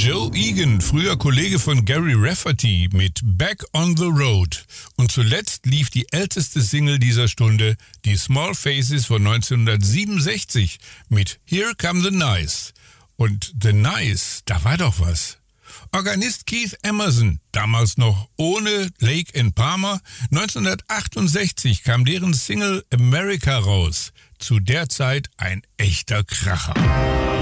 Joe Egan, früher Kollege von Gary Rafferty, mit Back on the Road. Und zuletzt lief die älteste Single dieser Stunde, die Small Faces von 1967, mit Here Come the Nice. Und The Nice, da war doch was. Organist Keith Emerson, damals noch ohne Lake and Palmer, 1968 kam deren Single America raus. Zu der Zeit ein echter Kracher.